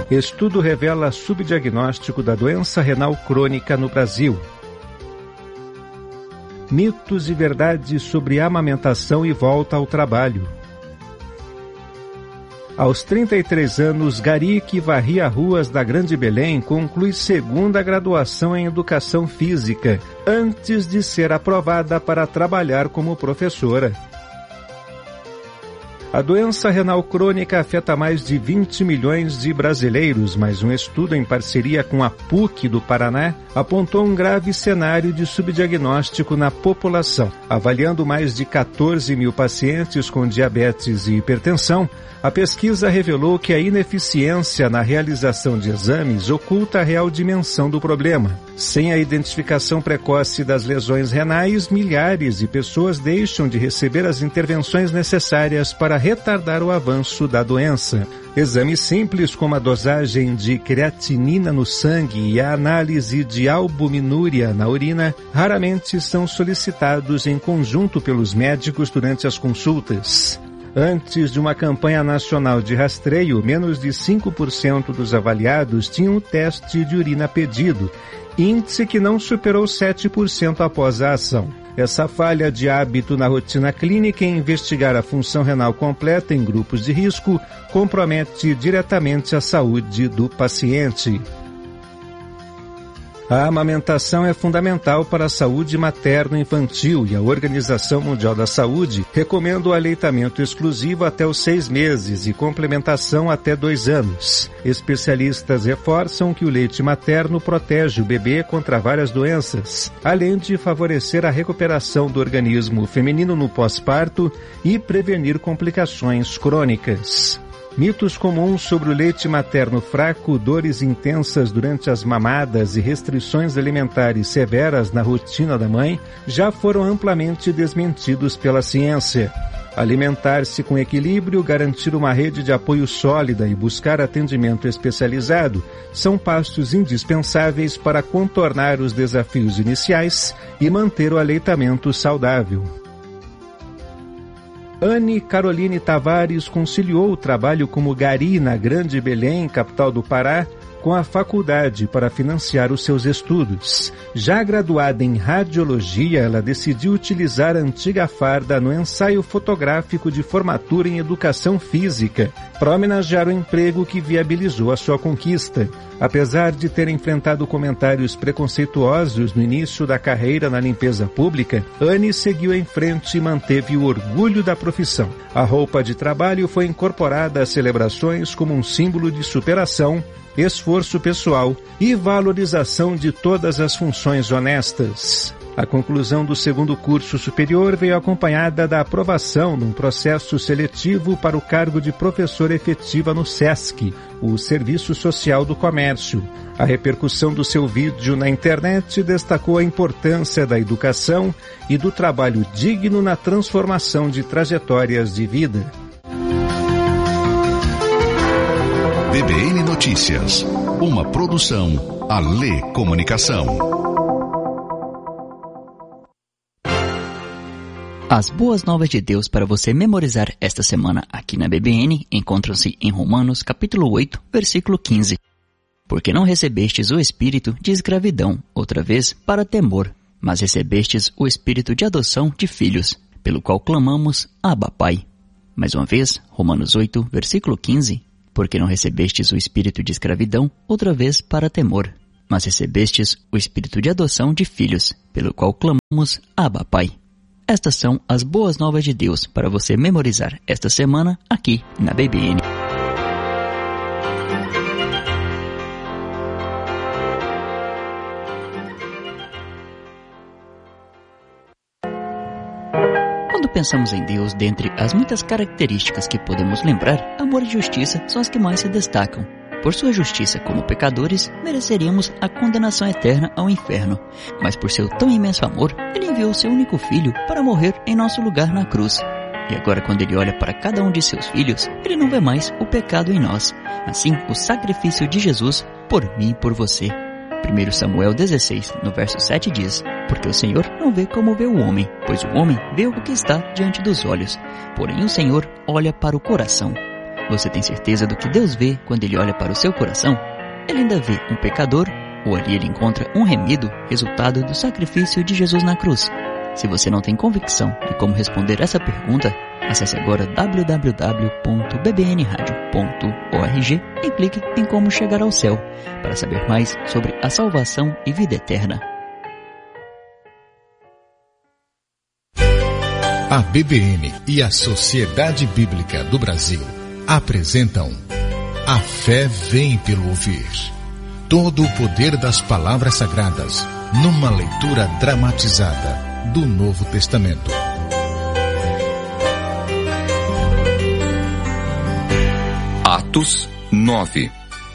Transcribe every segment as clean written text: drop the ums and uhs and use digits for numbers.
Estudo revela subdiagnóstico da doença renal crônica no Brasil. Mitos e verdades sobre amamentação e volta ao trabalho. Aos 33 anos, Gari, que varria ruas da Grande Belém, conclui segunda graduação em Educação Física, antes de ser aprovada para trabalhar como professora. A doença renal crônica afeta mais de 20 milhões de brasileiros, mas um estudo em parceria com a PUC do Paraná apontou um grave cenário de subdiagnóstico na população. Avaliando mais de 14 mil pacientes com diabetes e hipertensão, a pesquisa revelou que a ineficiência na realização de exames oculta a real dimensão do problema. Sem a identificação precoce das lesões renais, milhares de pessoas deixam de receber as intervenções necessárias para retardar o avanço da doença. Exames simples como a dosagem de creatinina no sangue e a análise de albuminúria na urina raramente são solicitados em conjunto pelos médicos durante as consultas. Antes de uma campanha nacional de rastreio, menos de 5% dos avaliados tinham o teste de urina pedido, índice que não superou 7% após a ação. Essa falha de hábito na rotina clínica em investigar a função renal completa em grupos de risco compromete diretamente a saúde do paciente. A amamentação é fundamental para a saúde materno-infantil e a Organização Mundial da Saúde recomenda o aleitamento exclusivo até os 6 meses e complementação até 2 anos. Especialistas reforçam que o leite materno protege o bebê contra várias doenças, além de favorecer a recuperação do organismo feminino no pós-parto e prevenir complicações crônicas. Mitos comuns sobre o leite materno fraco, dores intensas durante as mamadas e restrições alimentares severas na rotina da mãe já foram amplamente desmentidos pela ciência. Alimentar-se com equilíbrio, garantir uma rede de apoio sólida e buscar atendimento especializado são passos indispensáveis para contornar os desafios iniciais e manter o aleitamento saudável. Anne Caroline Tavares conciliou o trabalho como Gari na Grande Belém, capital do Pará, com a faculdade para financiar os seus estudos. Já graduada em radiologia, ela decidiu utilizar a antiga farda no ensaio fotográfico de formatura em educação física, para homenagear o emprego que viabilizou a sua conquista. Apesar de ter enfrentado comentários preconceituosos no início da carreira na limpeza pública, Anne seguiu em frente e manteve o orgulho da profissão. A roupa de trabalho foi incorporada às celebrações como um símbolo de superação, esforço pessoal e valorização de todas as funções honestas. A conclusão do segundo curso superior veio acompanhada da aprovação num processo seletivo para o cargo de professora efetiva no SESC, o Serviço Social do Comércio. A repercussão do seu vídeo na internet destacou a importância da educação e do trabalho digno na transformação de trajetórias de vida. BBN Notícias, uma produção Alê Comunicação. As boas novas de Deus para você memorizar esta semana aqui na BBN encontram-se em Romanos capítulo 8, versículo 15. Porque não recebestes o espírito de escravidão, outra vez, para temor, mas recebestes o espírito de adoção de filhos, pelo qual clamamos, Abba, Pai. Mais uma vez, Romanos 8, versículo 15. Porque não recebestes o espírito de escravidão, outra vez, para temor, mas recebestes o espírito de adoção de filhos, pelo qual clamamos, Abba, Pai. Estas são as boas novas de Deus para você memorizar esta semana aqui na BBN. Quando pensamos em Deus, dentre as muitas características que podemos lembrar, amor e justiça são as que mais se destacam. Por sua justiça, como pecadores, mereceríamos a condenação eterna ao inferno. Mas por seu tão imenso amor, Ele enviou seu único filho para morrer em nosso lugar na cruz. E agora, quando Ele olha para cada um de seus filhos, Ele não vê mais o pecado em nós. Assim, o sacrifício de Jesus, por mim e por você. 1 Samuel 16, no verso 7 diz: Porque o Senhor não vê como vê o homem, pois o homem vê o que está diante dos olhos. Porém o Senhor olha para o coração. Você tem certeza do que Deus vê quando Ele olha para o seu coração? Ele ainda vê um pecador? Ou ali Ele encontra um remido, resultado do sacrifício de Jesus na cruz? Se você não tem convicção de como responder essa pergunta, acesse agora www.bbnradio.org e clique em Como Chegar ao Céu, para saber mais sobre a salvação e vida eterna. A BBN e a Sociedade Bíblica do Brasil apresentam A Fé Vem pelo Ouvir. Todo o poder das palavras sagradas numa leitura dramatizada do Novo Testamento. Atos 9.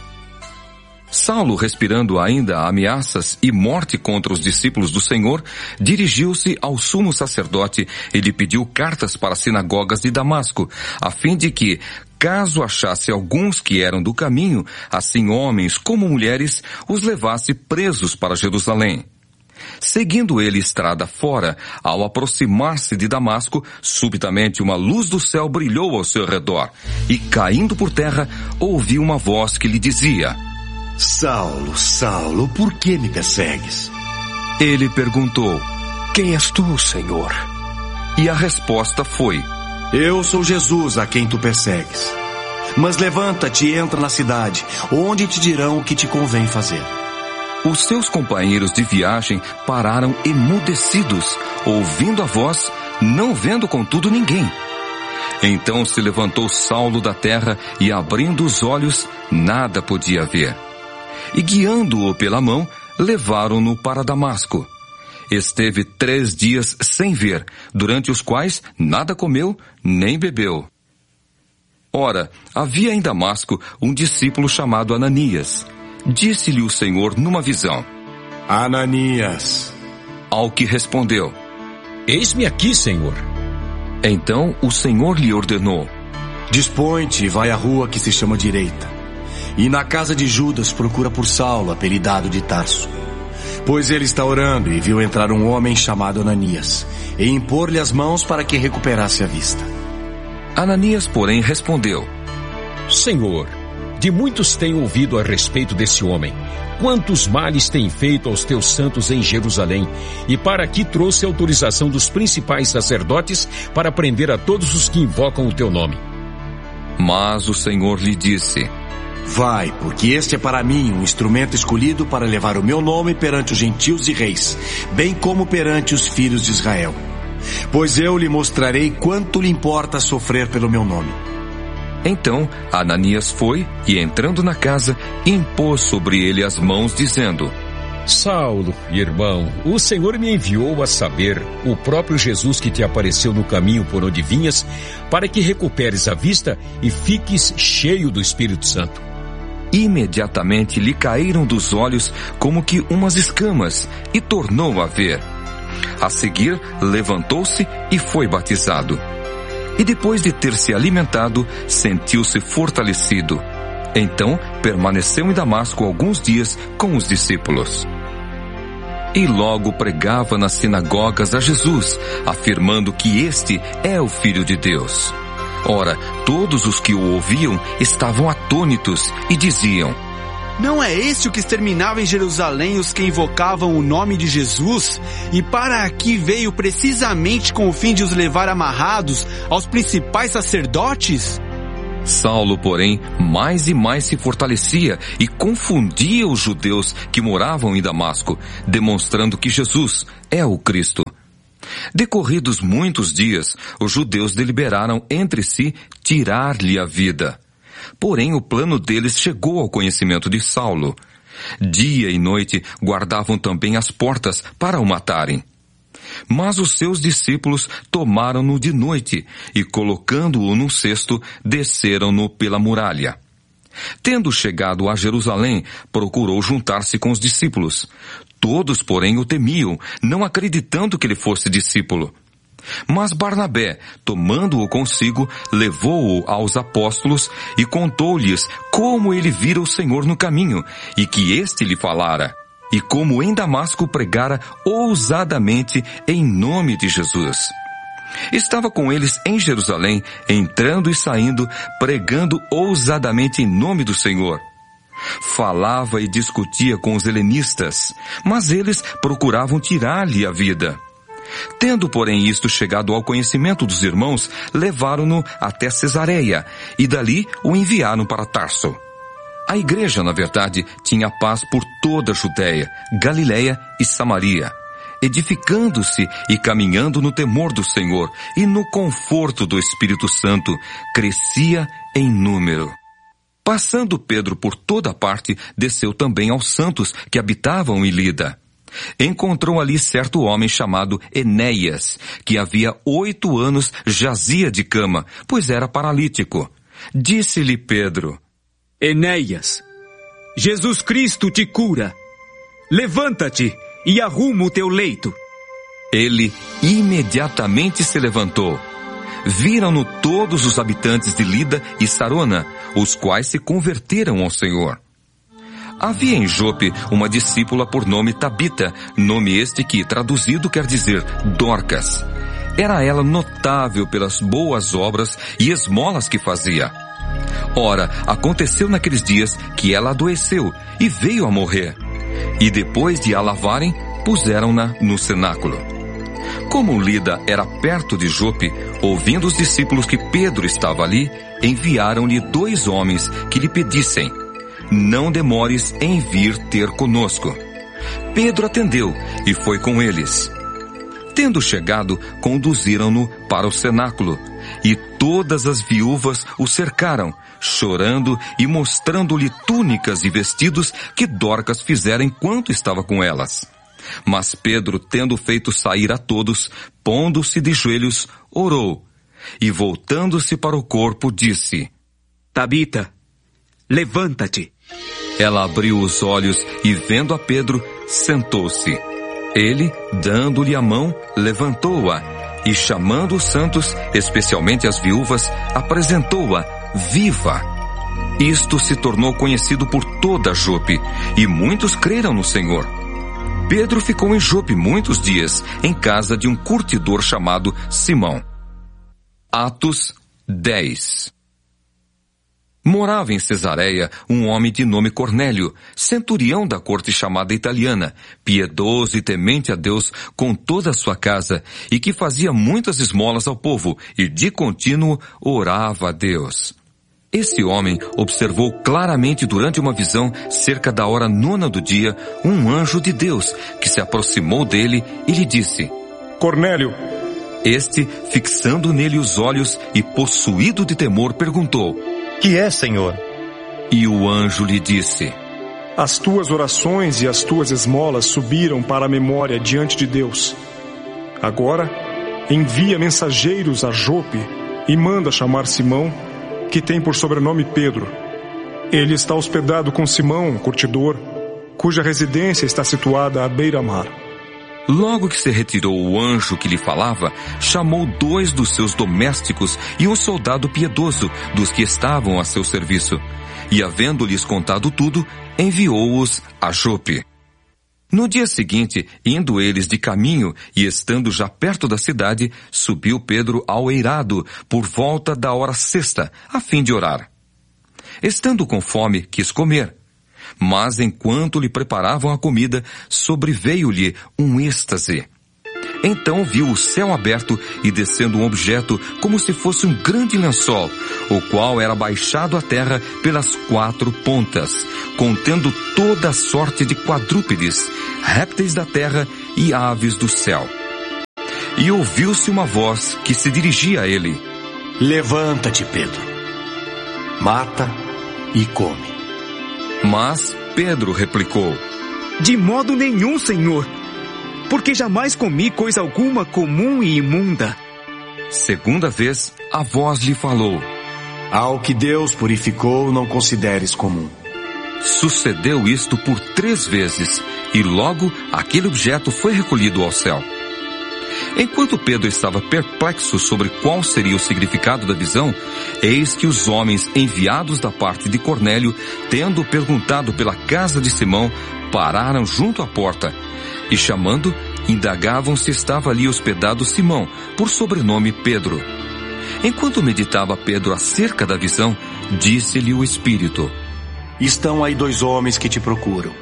Saulo, respirando ainda ameaças e morte contra os discípulos do Senhor, dirigiu-se ao sumo sacerdote e lhe pediu cartas para as sinagogas de Damasco, a fim de que, caso achasse alguns que eram do caminho, assim homens como mulheres, os levasse presos para Jerusalém. Seguindo ele estrada fora, ao aproximar-se de Damasco, subitamente uma luz do céu brilhou ao seu redor, e caindo por terra, ouviu uma voz que lhe dizia: Saulo, Saulo, por que me persegues? Ele perguntou: Quem és tu, Senhor? E a resposta foi: Eu sou Jesus, a quem tu persegues. Mas levanta-te e entra na cidade, onde te dirão o que te convém fazer. Os seus companheiros de viagem pararam emudecidos, ouvindo a voz, não vendo contudo ninguém. Então se levantou Saulo da terra e, abrindo os olhos, nada podia ver. E guiando-o pela mão, levaram-no para Damasco. Esteve 3 dias sem ver, durante os quais nada comeu nem bebeu. Ora, havia em Damasco um discípulo chamado Ananias. Disse-lhe o Senhor numa visão: Ananias. Ao que respondeu: Eis-me aqui, Senhor. Então o Senhor lhe ordenou: Dispõe-te e vai à rua que se chama Direita, e na casa de Judas procura por Saulo, apelidado de Tarso. Pois ele está orando e viu entrar um homem chamado Ananias, e impor-lhe as mãos para que recuperasse a vista. Ananias, porém, respondeu: Senhor, de muitos tenho ouvido a respeito desse homem, quantos males tem feito aos teus santos em Jerusalém, e para aqui trouxe autorização dos principais sacerdotes para prender a todos os que invocam o teu nome. Mas o Senhor lhe disse: Vai, porque este é para mim um instrumento escolhido para levar o meu nome perante os gentios e reis, bem como perante os filhos de Israel. Pois eu lhe mostrarei quanto lhe importa sofrer pelo meu nome. Então Ananias foi e, entrando na casa, impôs sobre ele as mãos, dizendo: Saulo, irmão, o Senhor me enviou a saber, o próprio Jesus que te apareceu no caminho por onde vinhas, para que recuperes a vista e fiques cheio do Espírito Santo. Imediatamente lhe caíram dos olhos como que umas escamas, e tornou a ver. A seguir, levantou-se e foi batizado. E depois de ter se alimentado, sentiu-se fortalecido. Então, permaneceu em Damasco alguns dias com os discípulos. E logo pregava nas sinagogas a Jesus, afirmando que este é o Filho de Deus. Ora, todos os que o ouviam estavam atônitos e diziam: Não é este o que exterminava em Jerusalém os que invocavam o nome de Jesus? E para aqui veio precisamente com o fim de os levar amarrados aos principais sacerdotes? Saulo, porém, mais e mais se fortalecia e confundia os judeus que moravam em Damasco, demonstrando que Jesus é o Cristo. Decorridos muitos dias, os judeus deliberaram entre si tirar-lhe a vida. Porém, o plano deles chegou ao conhecimento de Saulo. Dia e noite guardavam também as portas para o matarem. Mas os seus discípulos tomaram-no de noite e, colocando-o num cesto, desceram-no pela muralha. Tendo chegado a Jerusalém, procurou juntar-se com os discípulos. Todos, porém, o temiam, não acreditando que ele fosse discípulo. Mas Barnabé, tomando-o consigo, levou-o aos apóstolos e contou-lhes como ele vira o Senhor no caminho e que este lhe falara, e como em Damasco pregara ousadamente em nome de Jesus. Estava com eles em Jerusalém, entrando e saindo, pregando ousadamente em nome do Senhor. Falava e discutia com os helenistas, mas eles procuravam tirar-lhe a vida. Tendo, porém, isto chegado ao conhecimento dos irmãos, levaram-no até Cesareia, e dali o enviaram para Tarso. A igreja, na verdade, tinha paz por toda a Judéia, Galiléia e Samaria, edificando-se e caminhando no temor do Senhor e no conforto do Espírito Santo, crescia em número. Passando Pedro por toda parte, desceu também aos santos que habitavam em Lida. Encontrou ali certo homem chamado Enéias, que havia 8 anos jazia de cama, pois era paralítico. Disse-lhe Pedro: Enéias, Jesus Cristo te cura. Levanta-te e arruma o teu leito. Ele imediatamente se levantou. Viram-no todos os habitantes de Lida e Sarona, os quais se converteram ao Senhor. Havia em Jope uma discípula por nome Tabita, nome este que, traduzido, quer dizer Dorcas. Era ela notável pelas boas obras e esmolas que fazia. Ora, aconteceu naqueles dias que ela adoeceu e veio a morrer. E depois de a lavarem, puseram-na no cenáculo. Como Lida era perto de Jope, ouvindo os discípulos que Pedro estava ali, enviaram-lhe 2 homens que lhe pedissem: não demores em vir ter conosco. Pedro atendeu e foi com eles. Tendo chegado, conduziram-no para o cenáculo, e todas as viúvas o cercaram, chorando e mostrando-lhe túnicas e vestidos que Dorcas fizera enquanto estava com elas. Mas Pedro, tendo feito sair a todos, pondo-se de joelhos, orou, e voltando-se para o corpo, disse: Tabita, levanta-te. Ela abriu os olhos e, vendo a Pedro, sentou-se. Ele, dando-lhe a mão, levantou-a e, chamando os santos, especialmente as viúvas, apresentou-a viva. Isto se tornou conhecido por toda Jope, e muitos creram no Senhor. Pedro ficou em Jope muitos dias, em casa de um curtidor chamado Simão. Atos 10. Morava em Cesareia um homem de nome Cornélio, centurião da corte chamada italiana, piedoso e temente a Deus com toda a sua casa, e que fazia muitas esmolas ao povo, e de contínuo orava a Deus. Esse homem observou claramente durante uma visão, cerca da hora 9 do dia, um anjo de Deus, que se aproximou dele e lhe disse: Cornélio. Este, fixando nele os olhos e possuído de temor, perguntou: Que é, Senhor? E o anjo lhe disse: As tuas orações e as tuas esmolas subiram para a memória diante de Deus. Agora, envia mensageiros a Jope e manda chamar Simão, que tem por sobrenome Pedro. Ele está hospedado com Simão, curtidor, cuja residência está situada à beira-mar. Logo que se retirou o anjo que lhe falava, chamou 2 dos seus domésticos e um soldado piedoso dos que estavam a seu serviço, e havendo-lhes contado tudo, enviou-os a Jope. No dia seguinte, indo eles de caminho e estando já perto da cidade, subiu Pedro ao eirado por volta da hora 6, a fim de orar. Estando com fome, quis comer. Mas enquanto lhe preparavam a comida, sobreveio-lhe um êxtase. Então viu o céu aberto e descendo um objeto como se fosse um grande lençol, o qual era baixado à terra pelas 4 pontas, contendo toda a sorte de quadrúpedes, répteis da terra e aves do céu. E ouviu-se uma voz que se dirigia a ele: Levanta-te, Pedro. Mata e come. Mas Pedro replicou: De modo nenhum, Senhor, porque jamais comi coisa alguma comum e imunda. Segunda vez, a voz lhe falou: Ao que Deus purificou, não consideres comum. Sucedeu isto por 3 vezes, e logo aquele objeto foi recolhido ao céu. Enquanto Pedro estava perplexo sobre qual seria o significado da visão, eis que os homens enviados da parte de Cornélio, tendo perguntado pela casa de Simão, pararam junto à porta, e chamando, indagavam se estava ali hospedado Simão, por sobrenome Pedro. Enquanto meditava Pedro acerca da visão, disse-lhe o Espírito: Estão aí 2 homens que te procuram.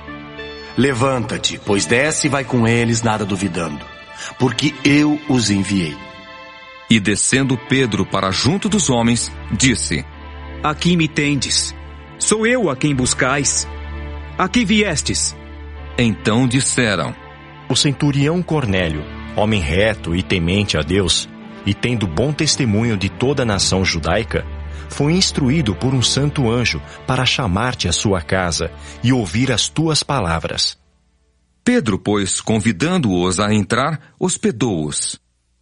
Levanta-te, pois desce e vai com eles, nada duvidando, porque eu os enviei. E descendo Pedro para junto dos homens, disse: Aqui me tendes. Sou eu a quem buscais. Aqui viestes. Então disseram: O centurião Cornélio, homem reto e temente a Deus, e tendo bom testemunho de toda a nação judaica, foi instruído por um santo anjo para chamar-te à sua casa e ouvir as tuas palavras. Pedro, pois, convidando-os a entrar, hospedou-os.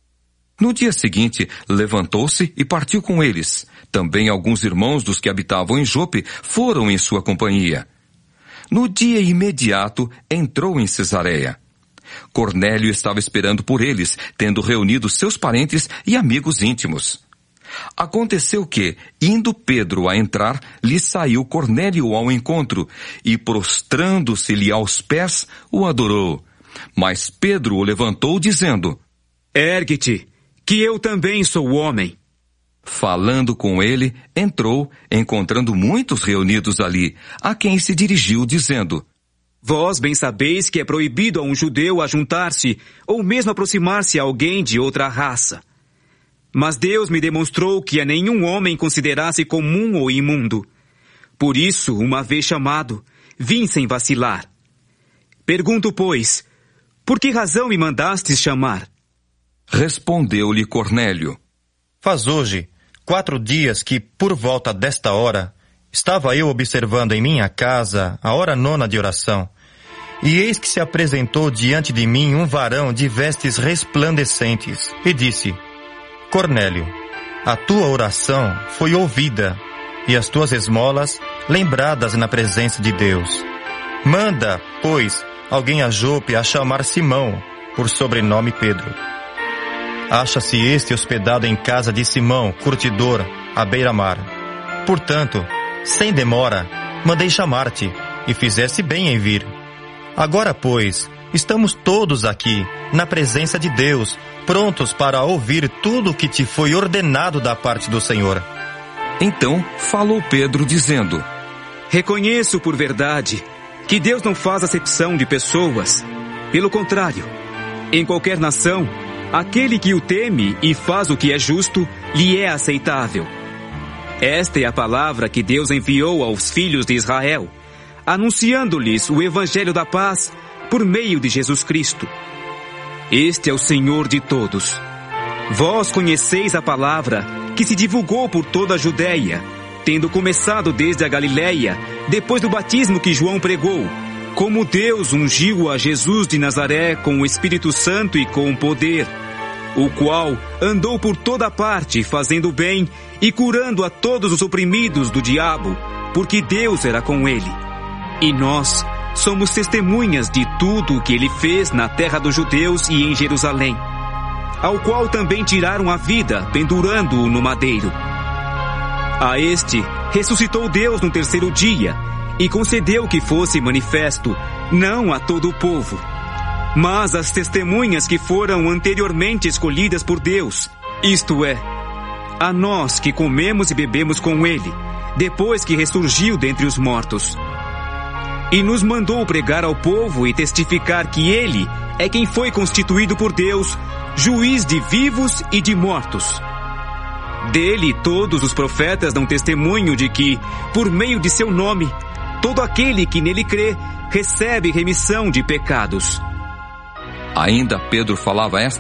No dia seguinte, levantou-se e partiu com eles. Também alguns irmãos dos que habitavam em Jope foram em sua companhia. No dia imediato, entrou em Cesareia. Cornélio estava esperando por eles, tendo reunido seus parentes e amigos íntimos. Aconteceu que, indo Pedro a entrar, lhe saiu Cornélio ao encontro, e prostrando-se-lhe aos pés, o adorou. Mas Pedro o levantou, dizendo: Ergue-te, que eu também sou homem. Falando com ele, entrou, encontrando muitos reunidos ali, a quem se dirigiu, dizendo: Vós bem sabeis que é proibido a um judeu ajuntar-se, ou mesmo aproximar-se a alguém de outra raça. Mas Deus me demonstrou que a nenhum homem considerasse comum ou imundo. Por isso, uma vez chamado, vim sem vacilar. Pergunto, pois, por que razão me mandastes chamar? Respondeu-lhe Cornélio: Faz hoje 4 dias que, por volta desta hora, estava eu observando em minha casa a hora 9ª de oração, e eis que se apresentou diante de mim um varão de vestes resplandecentes, e disse: Cornélio, a tua oração foi ouvida, e as tuas esmolas lembradas na presença de Deus. Manda, pois, alguém a Jope a chamar Simão, por sobrenome Pedro. Acha-se este hospedado em casa de Simão, curtidor, à beira-mar. Portanto, sem demora, mandei chamar-te, e fizeste bem em vir. Agora, pois, estamos todos aqui, na presença de Deus, prontos para ouvir tudo o que te foi ordenado da parte do Senhor. Então falou Pedro, dizendo: Reconheço por verdade que Deus não faz acepção de pessoas. Pelo contrário, em qualquer nação, aquele que o teme e faz o que é justo, lhe é aceitável. Esta é a palavra que Deus enviou aos filhos de Israel, anunciando-lhes o evangelho da paz por meio de Jesus Cristo. Este é o Senhor de todos. Vós conheceis a palavra que se divulgou por toda a Judéia, tendo começado desde a Galileia, depois do batismo que João pregou, como Deus ungiu a Jesus de Nazaré com o Espírito Santo e com poder, o qual andou por toda parte fazendo bem e curando a todos os oprimidos do diabo, porque Deus era com ele. E nós somos testemunhas de tudo o que ele fez na terra dos judeus e em Jerusalém, ao qual também tiraram a vida, pendurando-o no madeiro. A este ressuscitou Deus no 3º dia e concedeu que fosse manifesto, não a todo o povo, mas às testemunhas que foram anteriormente escolhidas por Deus, isto é, a nós que comemos e bebemos com ele, depois que ressurgiu dentre os mortos. E nos mandou pregar ao povo e testificar que ele é quem foi constituído por Deus, juiz de vivos e de mortos. Dele todos os profetas dão testemunho de que, por meio de seu nome, todo aquele que nele crê recebe remissão de pecados. Ainda Pedro falava estas